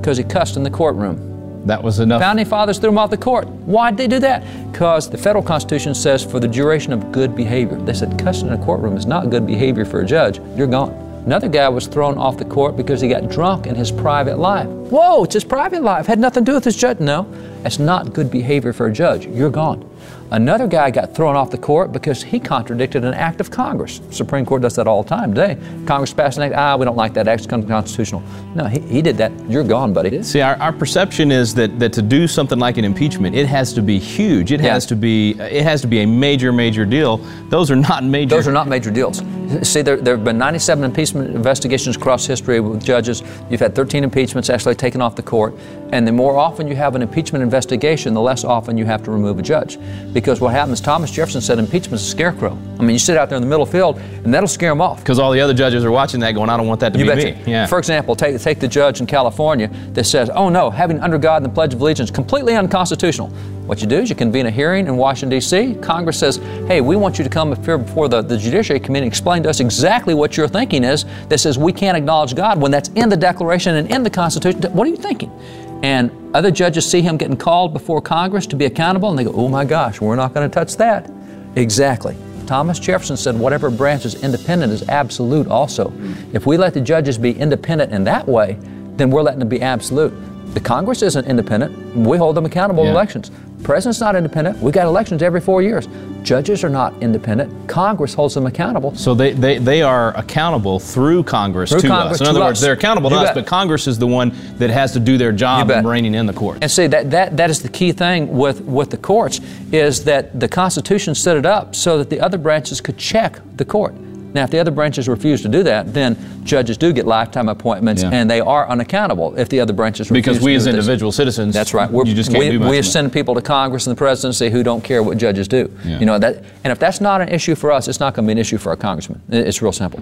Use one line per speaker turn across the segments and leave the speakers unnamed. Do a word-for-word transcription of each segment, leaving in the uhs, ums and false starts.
Because he cussed in the courtroom.
That was enough.
Founding fathers threw him off the court. Why'd they do that? Because the federal Constitution says for the duration of good behavior. They said cussing in a courtroom is not good behavior for a judge. You're gone. Another guy was thrown off the court because he got drunk in his private life. Whoa, it's his private life. Had nothing to do with his judge. No, that's not good behavior for a judge. You're gone. Another guy got thrown off the court because he contradicted an act of Congress. Supreme Court does that all the time today. Congress passed an act, ah, we don't like that act, it's unconstitutional. No, he, he did that. You're gone, buddy.
See, our, our perception is that, that to do something like an impeachment, it has to be huge. It
Yeah.
has to be it has to be a major, major deal. Those are not major.
Those are not major deals. See, there, there have been ninety-seven impeachment investigations across history with judges. You've had thirteen impeachments actually taken off the court. And the more often you have an impeachment investigation, the less often you have to remove a judge. Because what happens, Thomas Jefferson said impeachment is a scarecrow. I mean, you sit out there in the middle field, and that'll scare them off.
Because all the other judges are watching that going, I don't want that to
You
be
betcha.
me. Yeah.
For example, take, take the judge in California that says, oh no, having under God and the Pledge of Allegiance completely unconstitutional. What you do is you convene a hearing in Washington, D C Congress says, hey, we want you to come appear before the, the Judiciary Committee and explain to us exactly what your thinking is that says we can't acknowledge God when that's in the Declaration and in the Constitution. What are you thinking? And other judges see him getting called before Congress to be accountable, and they go, oh my gosh, we're not going to touch that. Exactly. Thomas Jefferson said whatever branch is independent is absolute also. If we let the judges be independent in that way, then we're letting them be absolute. The Congress isn't independent. We hold them accountable in
Yeah.
elections. President's not independent. We got elections every four years. Judges are not independent. Congress holds them accountable.
So they, they, they are accountable through Congress
Through
to
Congress
us. In
to
other
us.
words, they're accountable to
You
us,
bet.
but Congress is the one that has to do their job
bet.
in reining in the court.
And see, that, that, that is the key thing with, with the courts, is that the Constitution set it up so that the other branches could check the court. Now, if the other branches refuse to do that, then judges do get lifetime appointments,
Yeah.
and they are unaccountable if the other branches refuse
Because
to
we
do
as
this.
individual citizens,
That's right. We're,
you just can't
we,
do much.
we
with it.
send people to Congress and the presidency who don't care what judges do.
Yeah.
You know that, and if that's not an issue for us, it's not going to be an issue for our congressmen. It- It's real simple.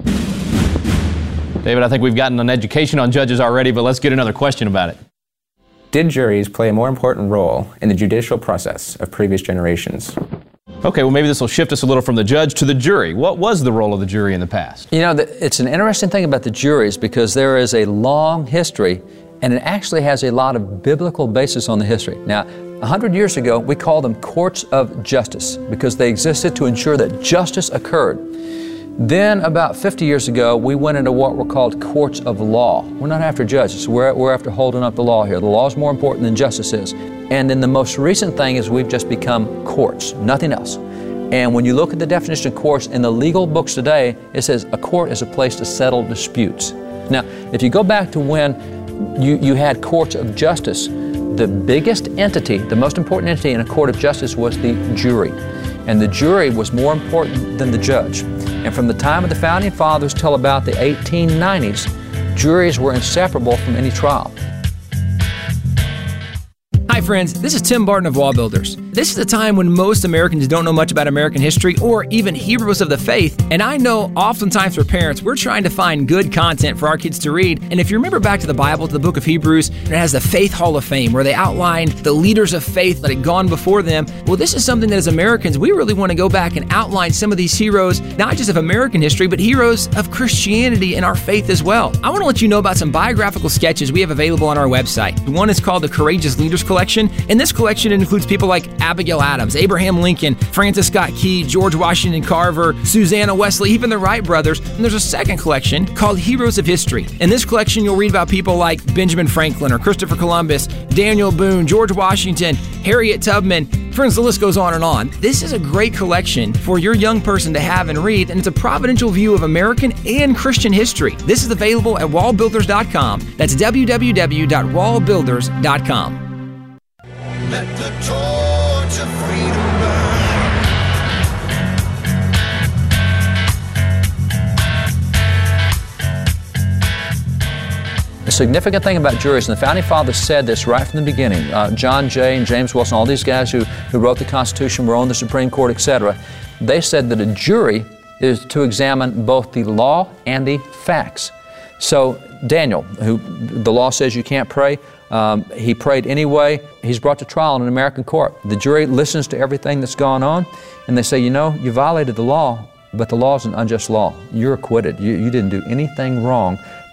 David, I think we've gotten an education on judges already, but let's get another question about it.
Did juries play a more important role in the judicial process of previous generations?
Okay, well, maybe this will shift us a little from the judge to the jury. What was the role of the jury in the past?
You know, the, it's an interesting thing about the juries because there is a long history, and it actually has a lot of biblical basis on the history. Now, a hundred years ago, we called them courts of justice because they existed to ensure that justice occurred. Then, about fifty years ago, we went into what were called courts of law. We're not after judges. We're, we're after holding up the law here. The law is more important than justice is. And then the most recent thing is we've just become courts, nothing else. And when you look at the definition of courts in the legal books today, it says a court is a place to settle disputes. Now, if you go back to when you, you had courts of justice, the biggest entity, the most important entity in a court of justice was the jury. And the jury was more important than the judge. And from the time of the Founding Fathers till about the eighteen nineties, juries were inseparable from any trial.
Hi friends, this is Tim Barton of Wall Builders. This is a time when most Americans don't know much about American history or even heroes of the faith, and I know oftentimes for parents, we're trying to find good content for our kids to read, and if you remember back to the Bible, to the book of Hebrews, it has the Faith Hall of Fame, where they outline the leaders of faith that had gone before them. Well, this is something that as Americans, we really want to go back and outline some of these heroes, not just of American history, but heroes of Christianity and our faith as well. I want to let you know about some biographical sketches we have available on our website. One is called the Courageous Leaders Collection. In this collection, it includes people like Abigail Adams, Abraham Lincoln, Francis Scott Key, George Washington Carver, Susanna Wesley, even the Wright brothers. And there's a second collection called Heroes of History. In this collection, you'll read about people like Benjamin Franklin or Christopher Columbus, Daniel Boone, George Washington, Harriet Tubman. Friends, the list goes on and on. This is a great collection for your young person to have and read, and it's a providential view of American and Christian history. This is available at wall builders dot com. That's w w w dot wall builders dot com.
Let the torch of freedom burn.
The significant thing about juries, and the Founding Fathers said this right from the beginning, uh, John Jay and James Wilson, all these guys who, who wrote the Constitution, were on the Supreme Court, et cetera, they said that a jury is to examine both the law and the facts. So Daniel, who the law says you can't pray, um, he prayed anyway. He's brought to trial in an American court. The jury listens to everything that's gone on, and they say, you know, you violated the law, but the law is an unjust law. You're acquitted. You, you didn't do anything wrong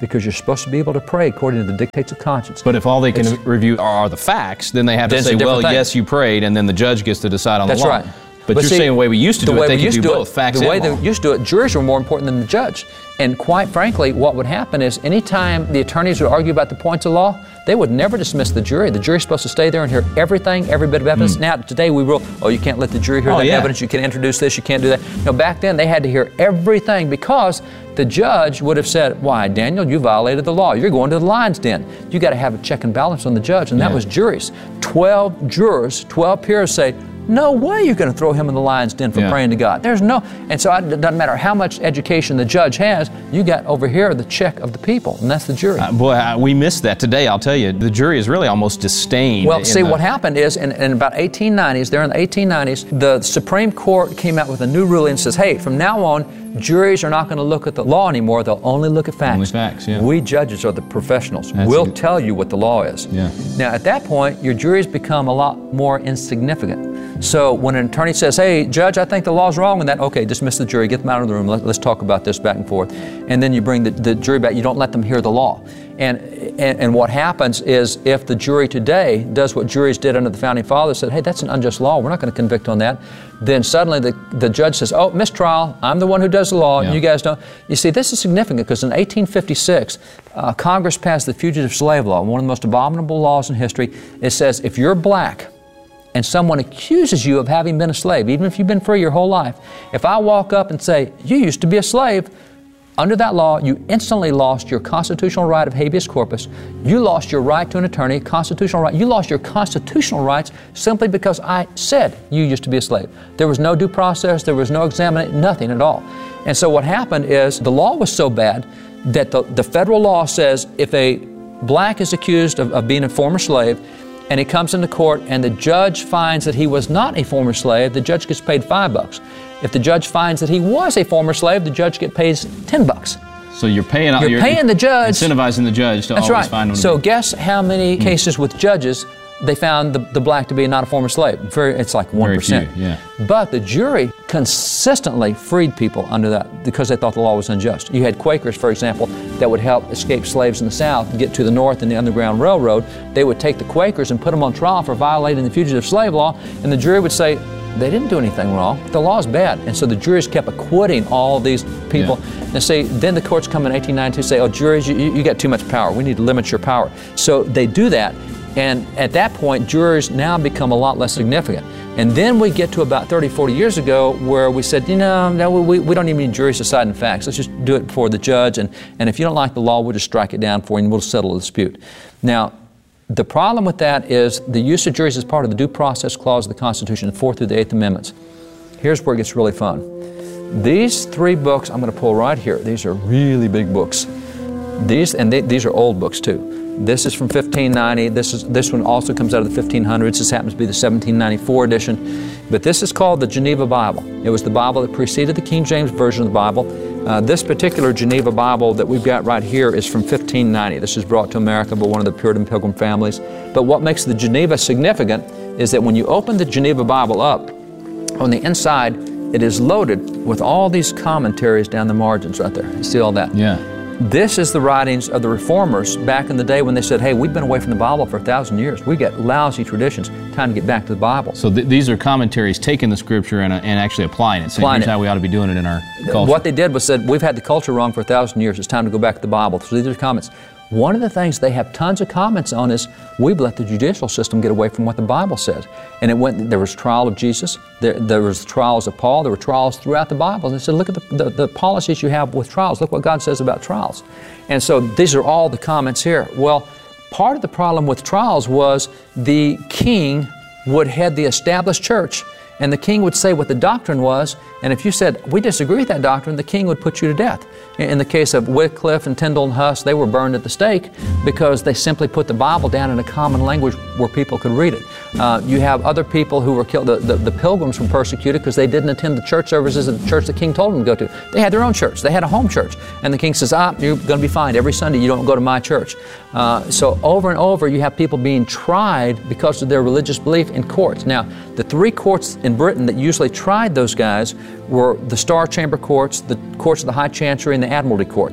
because you're supposed to be able to pray according to the dictates of conscience.
But if all they can
It's-
review are the facts, then they have to
Then it's
say,
a different
well,
thing.
yes, you prayed, and then the judge gets to decide on
That's
the law.
right.
But, you're
see,
saying the way we used to
the
do
way
it, they
we
could
used
do
to
both, facts
The way
and law.
they used to do it, juries were more important than the judge. And quite frankly, what would happen is anytime the attorneys would argue about the points of law, they would never dismiss the jury. The jury's supposed to stay there and hear everything, every bit of evidence.
Mm.
Now, today we rule, oh, you can't let the jury hear
Oh,
that
yeah.
evidence, you can't introduce this, you can't do that. No, back then they had to hear everything because the judge would have said, why, Daniel, you violated the law. You're going to the lion's den. You got to have a check and balance on the judge, and that
Yeah.
was juries. Twelve jurors, twelve peers say, no way you're going to throw him in the lion's den for
Yeah.
praying to God. There's no, and so it doesn't matter how much education the judge has, you got over here the check of the people, and that's the jury.
Uh, boy, uh, we missed that today, I'll tell you. The jury is really almost disdained.
Well,
in
see,
the-
what happened is in, in about eighteen nineties, there in the eighteen nineties, the Supreme Court came out with a new ruling and says, hey, from now on, juries are not going to look at the law anymore, they'll only look at facts.
Only facts, yeah.
We judges are the professionals.
That's
we'll
it.
tell you what the law is.
Yeah.
Now, at that point, your juries become a lot more insignificant. So when an attorney says, hey, judge, I think the law's wrong with that, okay, dismiss the jury, get them out of the room, Let, let's talk about this back and forth. And then you bring the, the jury back, you don't let them hear the law. And, and and what happens is if the jury today does what juries did under the Founding Fathers, said, hey, that's an unjust law, we're not going to convict on that, then suddenly the, the judge says, oh, mistrial, I'm the one who does the law,
Yeah.
you guys don't. You see, this is significant because in eighteen fifty-six, uh, Congress passed the Fugitive Slave Law, one of the most abominable laws in history. It says if you're black, and someone accuses you of having been a slave, even if you've been free your whole life, if I walk up and say, you used to be a slave, under that law, you instantly lost your constitutional right of habeas corpus. You lost your right to an attorney, constitutional right. You lost your constitutional rights simply because I said you used to be a slave. There was no due process, there was no examination, nothing at all. And so what happened is the law was so bad that the, the federal law says if a black is accused of, of being a former slave, and he comes into court and the judge finds that he was not a former slave, the judge gets paid five bucks. If the judge finds that he was a former slave, the judge gets paid ten bucks.
So you're paying
You're paying the judge.
incentivizing the judge to
That's
always
right.
find them.
So guess how many
Hmm.
cases with judges they found the, the black to be not a former slave? Very, it's like one percent.
few, yeah.
But the jury consistently freed people under that because they thought the law was unjust. You had Quakers, for example, that would help escaped slaves in the South get to the North in the Underground Railroad. They would take the Quakers and put them on trial for violating the Fugitive Slave Law, and the jury would say, they didn't do anything wrong. The law is bad. And so the juries kept acquitting all these people.
Yeah.
And say, then the courts come in eighteen ninety-two and say, oh, juries, you, you got too much power. We need to limit your power. So they do that. And at that point, jurors now become a lot less significant. And then we get to about thirty, forty years ago where we said, you know, no, we, we don't even need juries deciding facts. Let's just do it before the judge. And, and if you don't like the law, we'll just strike it down for you and we'll settle the dispute. Now, the problem with that is the use of juries is part of the Due Process Clause of the Constitution, the Fourth through the Eighth Amendments. Here's where it gets really fun. These three books I'm going to pull right here. These are really big books. These and they, these are old books too. This is from fifteen ninety. This is this one also comes out of the fifteen hundreds. This happens to be the seventeen ninety-four edition. But this is called the Geneva Bible. It was the Bible that preceded the King James Version of the Bible. Uh, this particular Geneva Bible that we've got right here is from fifteen ninety. This is brought to America by one of the Puritan Pilgrim families. But what makes the Geneva significant is that when you open the Geneva Bible up, on the inside, it is loaded with all these commentaries down the margins right there. You see all that?
Yeah.
This is the writings of the Reformers back in the day when they said, hey, we've been away from the Bible for a thousand years. We got lousy traditions. Time to get back to the Bible.
So th- these are commentaries taking the scripture and, uh, and actually applying it. Saying
Applying
here's
it.
how we ought to be doing it in our culture.
What they did was said, we've had the culture wrong for a thousand years. It's time to go back to the Bible. So these are comments. One of the things they have tons of comments on is we've let the judicial system get away from what the Bible says. And it went, there was trial of Jesus, there, there was trials of Paul, there were trials throughout the Bible. And they said, look at the, the, the policies you have with trials. Look what God says about trials. And so these are all the comments here. Well, part of the problem with trials was the king would head the established church, and the king would say what the doctrine was, and if you said, we disagree with that doctrine, the king would put you to death. In the case of Wycliffe and Tyndale and Huss, they were burned at the stake because they simply put the Bible down in a common language where people could read it. Uh, you have other people who were killed. The, the, the Pilgrims were persecuted because they didn't attend the church services of the church the king told them to go to. They had their own church. They had a home church. And the king says, ah, you're going to be fined every Sunday. You don't go to my church. Uh, so over and over, you have people being tried because of their religious belief in courts. Now, the three courts in Britain that usually tried those guys were the Star Chamber courts, the courts of the High Chancery, and the Admiralty courts.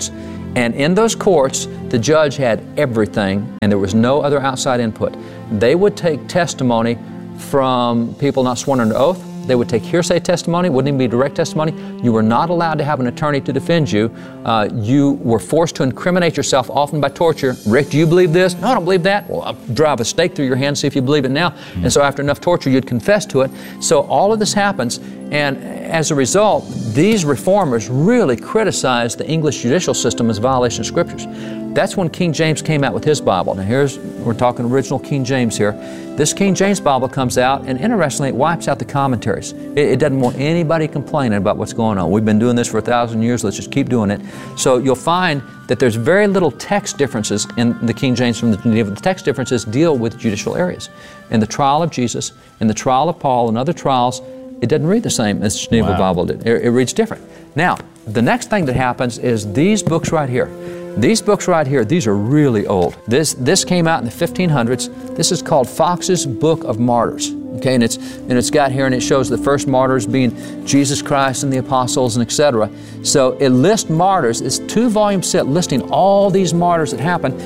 And in those courts, the judge had everything, and there was no other outside input. They would take testimony from people not sworn under oath. They would take hearsay testimony, wouldn't even be direct testimony. You were not allowed to have an attorney to defend you. Uh, you were forced to incriminate yourself, often by torture. Rick, do you believe this? No, I don't believe that. Well, I'll drive a stake through your hand, see if you believe it now. Mm-hmm. And so after enough torture, you'd confess to it. So all of this happens, and as a result, these reformers really criticized the English judicial system as a violation of Scriptures. That's when King James came out with his Bible. Now here's, we're talking original King James here. This King James Bible comes out, and interestingly, it wipes out the commentaries. It, it doesn't want anybody complaining about what's going on. We've been doing this for a thousand years, let's just keep doing it. So you'll find that there's very little text differences in the King James from the Geneva. The text differences deal with judicial areas. In the trial of Jesus, in the trial of Paul, and other trials, it doesn't read the same as the Geneva
Wow.
Bible did. It, it reads different. Now, the next thing that happens is these books right here. These books right here, these are really old. This this came out in the fifteen hundreds. This is called Fox's Book of Martyrs. Okay, and it's and it's got here, and it shows the first martyrs being Jesus Christ and the apostles and et cetera. So it lists martyrs. It's two volume set listing all these martyrs that happened,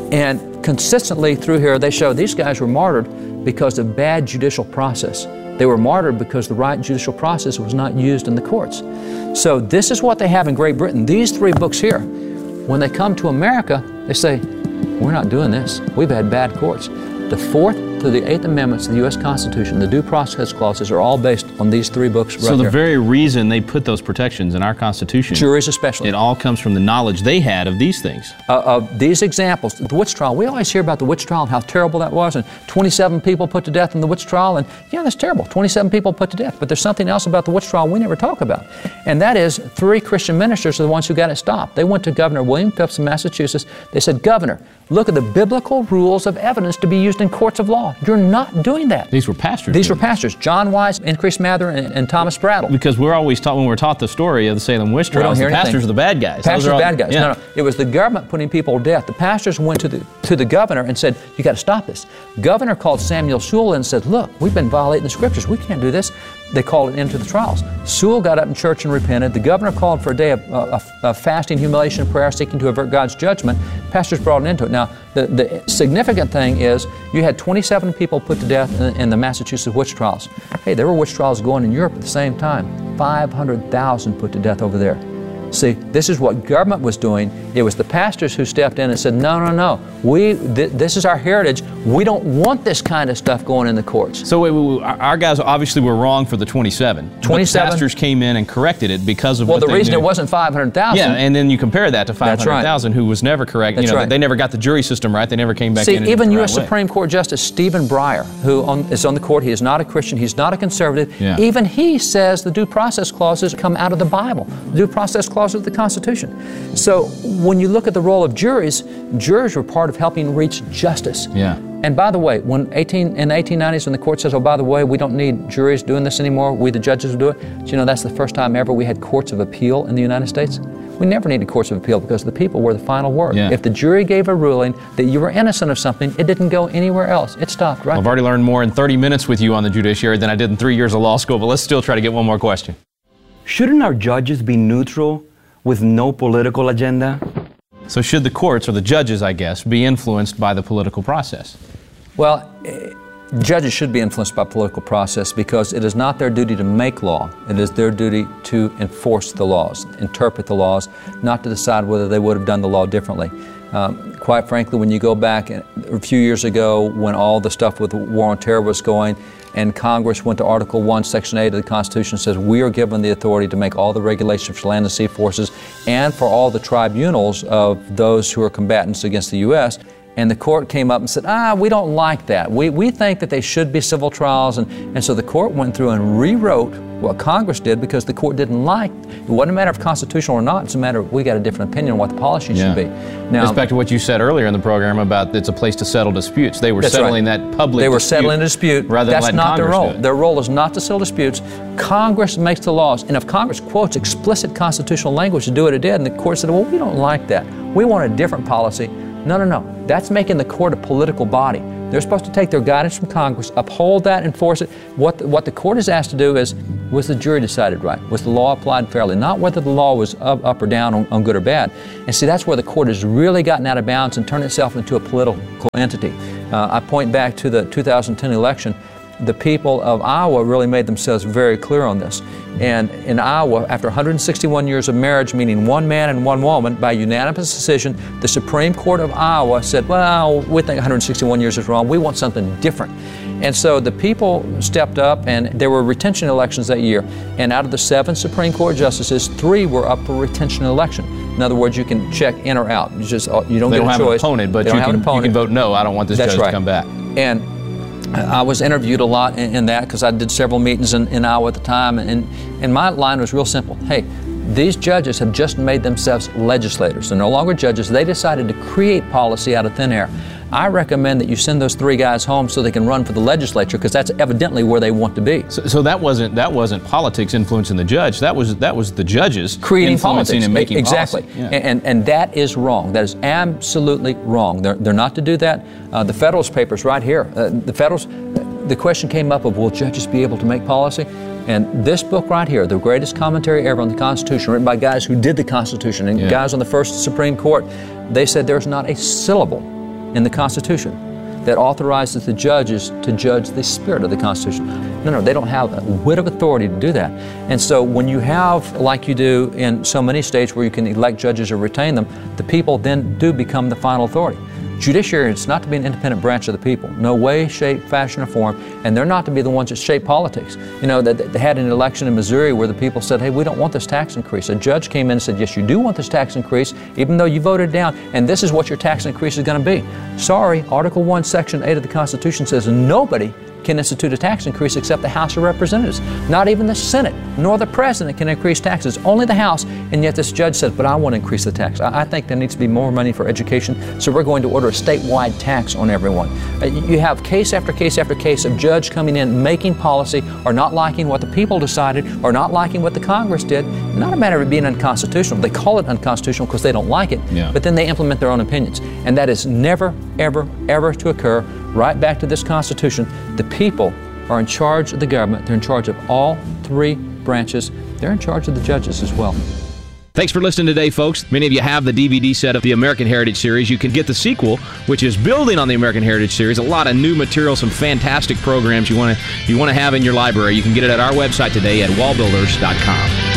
and consistently through here they show these guys were martyred because of bad judicial process. They were martyred because the right judicial process was not used in the courts. So this is what they have in Great Britain. These three books here. When they come to America, they say, we're not doing this. We've had bad courts. The Fourth to the Eighth Amendments of the U S Constitution, the due process clauses, are all based on these three books right
So the
here.
very reason they put those protections in our Constitution,
Juries especially.
it all comes from the knowledge they had of these things.
Uh, of these examples, the witch trial, we always hear about the witch trial and how terrible that was, and twenty-seven people put to death in the witch trial, and yeah, that's terrible, twenty-seven people put to death. But there's something else about the witch trial we never talk about, and that is three Christian ministers are the ones who got it stopped. They went to Governor William Phipps of Massachusetts. They said, Governor, look at the biblical rules of evidence to be used in courts of law. You're not doing that.
These were pastors.
These were
doing this.
pastors, John Wise, Increase Mather, and, and Thomas Brattle.
Because we're always taught, when we're taught the story of the Salem witch
We don't
trials, the
hear anything.
pastors are the bad guys.
Pastors
Those
are
all-
bad guys.
Yeah.
No, no. It was the government putting people to death. The pastors went to the to the governor and said, you got to stop this. Governor called Samuel Sewall in and said, look, we've been violating the Scriptures. We can't do this. They called it into the trials. Sewall got up in church and repented. The governor called for a day of, uh, of, of fasting, humiliation, and prayer, seeking to avert God's judgment. Pastors brought it into it. Now, the, the significant thing is you had twenty-seven people put to death in, in the Massachusetts witch trials. Hey, there were witch trials going in Europe at the same time. five hundred thousand put to death over there. See, this is what government was doing. It was the pastors who stepped in and said, no, no, no. We, th- this is our heritage. We don't want this kind of stuff going in the courts.
So wait, wait, wait, our our guys obviously were wrong for the twenty-seven. But
twenty-seven
the pastors came in and corrected it because of
Well,
what
the
they
reason
knew.
it wasn't five hundred thousand.
Yeah, and then you compare that to five
That's right.
hundred thousand, who was never correct.
That's
you know,
right.
they never got the jury system right. They never came back
See,
in. and
even
did it the
U S
right way.
Supreme Court Justice Stephen Breyer, who on, is on the court, he is not a Christian, he's not a conservative.
Yeah.
Even he says the due process clauses come out of the Bible, the due process clauses of the Constitution. So when you look at the role of juries, juries were part of helping reach justice.
Yeah.
And by the way, when eighteen in the eighteen nineties, when the court says, oh, by the way, we don't need juries doing this anymore, we the judges will do it, do you know that's the first time ever we had courts of appeal in the United States? We never needed courts of appeal because the people were the final word.
Yeah.
If the jury gave a ruling that you were innocent of something, it didn't go anywhere else. It stopped right
I've already learned more in thirty minutes with you on the judiciary than I did in three years of law school, but let's still try to get one more question.
Shouldn't our judges be neutral with no political agenda?
So should the courts, or the judges, I guess, be influenced by the political process?
Well, eh, judges should be influenced by political process because it is not their duty to make law. It is their duty to enforce the laws, interpret the laws, not to decide whether they would have done the law differently. Um, quite frankly, when you go back a few years ago when all the stuff with the war on terror was going and Congress went to Article one, Section eight of the Constitution says we are given the authority to make all the regulations for land and sea forces and for all the tribunals of those who are combatants against the U S And the court came up and said, ah, we don't like that. We, we think that they should be civil trials. And, and so the court went through and rewrote what Congress did because the court didn't like. It wasn't a matter of constitutional or not. It's a matter of we got a different opinion on what the policy
Yeah.
should be. Now,
It's back to what you said earlier in the program about it's a place to settle disputes. They were
That's
settling
right.
that public
They were
dispute
settling a dispute.
rather
That's
than letting
not their
Congress
role.
do it.
Their role is not to settle disputes. Congress makes the laws. And if Congress quotes explicit constitutional language to do what it did, and the court said, well, we don't like that. We want a different policy. No, no, no. That's making the court a political body. They're supposed to take their guidance from Congress, uphold that, enforce it. What the, what the court is asked to do is Was the jury decided right? Was the law applied fairly? Not whether the law was up, up or down on, on good or bad. And see, that's where the court has really gotten out of bounds and turned itself into a political entity. Uh, I point back to the two thousand ten election. The people of Iowa really made themselves very clear on this. And in Iowa, after one hundred sixty-one years of marriage, meaning one man and one woman, by unanimous decision, the Supreme Court of Iowa said, well, we think one hundred sixty-one years is wrong. We want something different. And so the people stepped up, and there were retention elections that year. And out of the seven Supreme Court justices, three were up for retention election. In other words, you can check in or out. You just you don't
they
get
don't
a
have
choice.
An opponent, but you can, you can vote no. I don't want this
That's
judge
right.
to come back.
And I was interviewed a lot in, in that because I did several meetings in, in Iowa at the time, and, and my line was real simple. Hey, these judges have just made themselves legislators. They're no longer judges. They decided to create policy out of thin air. I recommend that you send those three guys home so they can run for the legislature, because that's evidently where they want to be.
So, so that wasn't that wasn't politics influencing the judge. That was that was the judges
creating
influencing
politics.
and making
exactly.
policy. Yeah.
And, and and that is wrong. That is absolutely wrong. They're they're not to do that. Uh, the Federalist Papers right here. Uh, the Federalist. The question came up of, will judges be able to make policy? And this book right here, the greatest commentary ever on the Constitution, written by guys who did the Constitution and
yeah. guys
on the first Supreme Court, they said there's not a syllable in the Constitution that authorizes the judges to judge the spirit of the Constitution. No, no, they don't have a whit of authority to do that. And so when you have, like you do in so many states where you can elect judges or retain them, the people then do become the final authority. Judiciary is not to be an independent branch of the people. No way, shape, fashion, or form. And they're not to be the ones that shape politics. You know, they, they had an election in Missouri where the people said, hey, we don't want this tax increase. A judge came in and said, yes, you do want this tax increase, even though you voted down, and this is what your tax increase is going to be. Sorry, Article one, Section eight of the Constitution says nobody can institute a tax increase except the House of Representatives. Not even the Senate nor the President can increase taxes, only the House. And yet this judge says, but I want to increase the tax. I, I think there needs to be more money for education, so we're going to order a statewide tax on everyone. Uh, you have case after case after case of judge coming in, making policy, or not liking what the people decided, or not liking what the Congress did. Not a matter of it being unconstitutional. They call it unconstitutional because they don't like it,
yeah.
but then they implement their own opinions. And that is never, ever, ever to occur. Right back to this Constitution, the people are in charge of the government. They're in charge of all three branches. They're in charge of the judges as well.
Thanks for listening today, folks. Many of you have the D V D set of the American Heritage Series. You can get the sequel, which is building on the American Heritage Series. A lot of new material, some fantastic programs you want to you want to have in your library. You can get it at our website today at wall builders dot com.